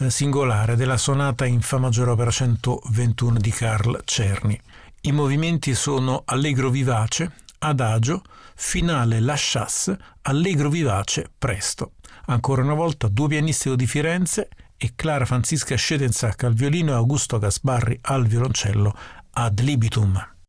singolare della sonata in Fa maggiore opera 121 di Carl Czerny. I movimenti sono allegro vivace, adagio, finale lasciasse, allegro vivace, presto. Ancora una volta 2 pianisti di Firenze e Clara Franziska Schetensack al violino e Augusto Gasbarri al violoncello ad libitum.